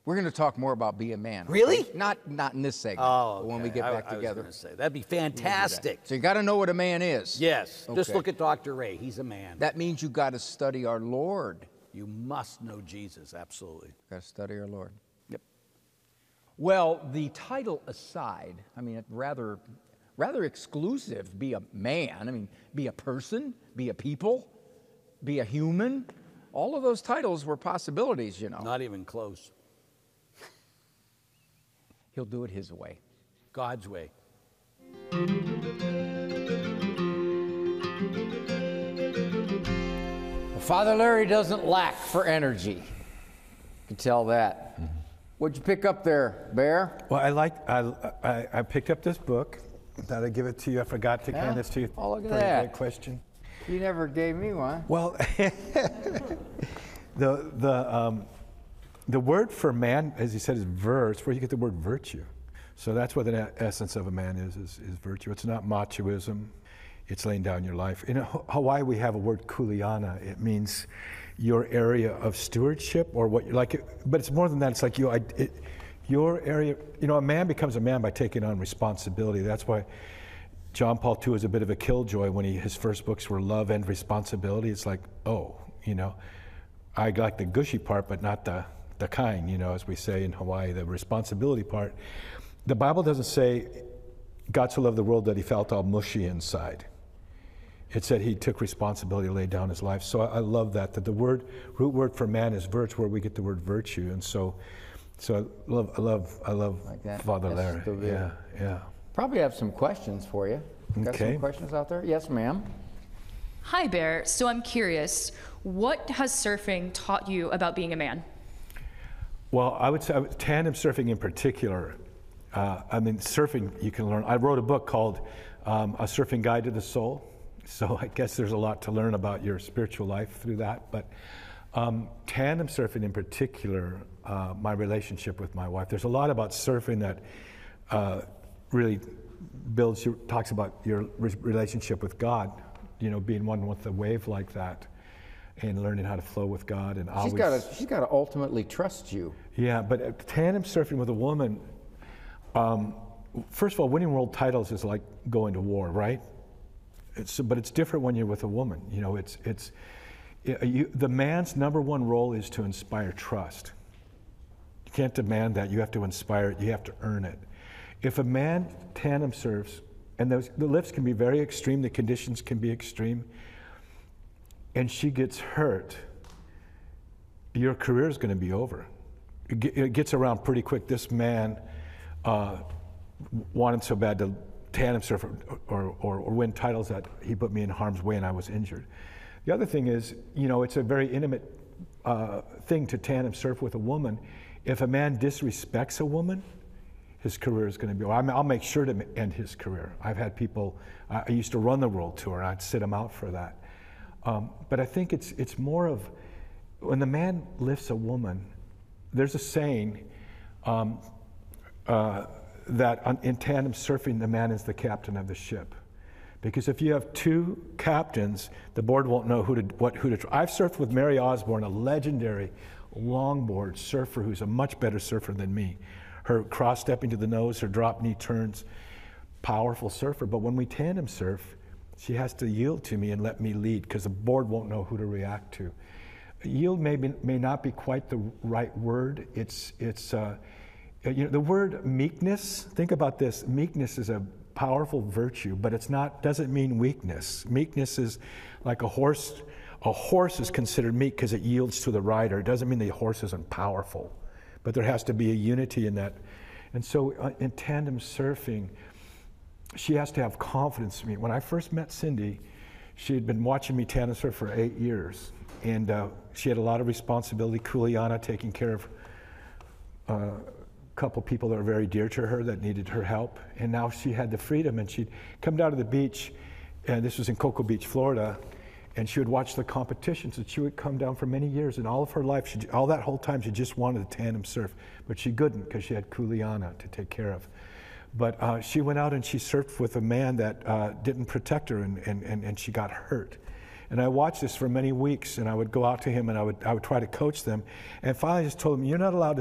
We're going to talk more about Be a Man. Really? Okay? Not in this segment. Oh, But when we get back together. I was going to say, that'd be fantastic. So you got to know what a man is. Yes. Okay. Just look at Dr. Ray. He's a man. That means you got to study our Lord. You must know Jesus, absolutely. Got to study our Lord. Yep. Well, the title aside, I mean, rather exclusive. Be a man. I mean, be a person, be a people, be a human. All of those titles were possibilities, you know. Not even close. He'll do it his way. God's way. Father Larry doesn't lack for energy. You can tell that. Mm-hmm. What'd you pick up there, Bear? Well, I picked up this book. Thought I'd give it to you. I forgot to hand this to you. Oh, look at Pretty that. great question. You never gave me one. Well, the word for man, as he said, is verse, where you get the word virtue. So that's what the essence of a man is virtue. It's not machoism. It's laying down your life. In Hawaii, we have a word kuleana. It means your area of stewardship, or what you like. But it's more than that. It's like your area. You know, a man becomes a man by taking on responsibility. That's why John Paul II is a bit of a killjoy when his first books were Love and Responsibility. It's like, oh, you know, I like the gushy part, but not the kind, you know, as we say in Hawaii, the responsibility part. The Bible doesn't say God so loved the world that he felt all mushy inside. It said he took responsibility, laid down his life. So I love that the root word for man is virtue, where we get the word virtue. And so I love like that. Father Larry. Yeah. Probably have some questions for you. Got Okay. some questions out there? Yes, ma'am. Hi, Bear. So I'm curious, what has surfing taught you about being a man? Well, I would say tandem surfing in particular. I mean, surfing you can learn. I wrote a book called A Surfing Guide to the Soul. So I guess there's a lot to learn about your spiritual life through that. But tandem surfing in particular, my relationship with my wife. There's a lot about surfing that really talks about your relationship with God. You know, being one with the wave like that, and learning how to flow with God. And She's got to ultimately trust you. Yeah, but tandem surfing with a woman. First of all, winning world titles is like going to war, right? But it's different when you're with a woman. You know, the man's number one role is to inspire trust. You can't demand that. You have to inspire it. You have to earn it. If a man tandem surfs, and the lifts can be very extreme, the conditions can be extreme, and she gets hurt, your career is going to be over. It gets around pretty quick. This man wanted so bad to tandem surf or win titles that he put me in harm's way and I was injured. The other thing is, you know, it's a very intimate thing to tandem surf with a woman. If a man disrespects a woman, his career is going to be, I'll make sure to end his career. I've had people, I used to run the world tour, and I'd sit them out for that. But I think it's more of, when the man lifts a woman, there's a saying that in tandem surfing, the man is the captain of the ship. Because if you have two captains, the board won't know who to. I've surfed with Mary Osborne, a legendary longboard surfer who's a much better surfer than me. Her cross-stepping to the nose, her drop knee turns, powerful surfer. But when we tandem surf, she has to yield to me and let me lead, because the board won't know who to react to. Yield may not be quite the right word. It's you know, the word meekness. Think about this. Meekness is a powerful virtue, but doesn't mean weakness. Meekness is like a horse. A horse is considered meek because it yields to the rider. It doesn't mean the horse isn't powerful, but there has to be a unity in that. And so in tandem surfing, she has to have confidence in me. When I first met Cindy, she had been watching me tandem surf for 8 years, and she had a lot of responsibility. Kuleana, taking care of a couple people that were very dear to her that needed her help, and now she had the freedom, and she'd come down to the beach, and this was in Cocoa Beach, Florida, and she would watch the competitions, and she would come down for many years, and all of her life, all that whole time, she just wanted to tandem surf, but she couldn't because she had Kuleana to take care of. But she went out and she surfed with a man that didn't protect her, and she got hurt. And I watched this for many weeks, and I would go out to him and I would try to coach them, and finally I just told him, you're not allowed to